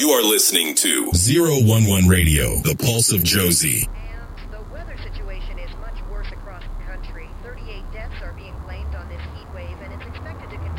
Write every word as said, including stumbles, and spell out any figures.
You are listening to zero one one Radio, the pulse of Josie. And the weather situation is much worse across the country. thirty-eight deaths are being blamed on this heat wave, and it's expected to continue.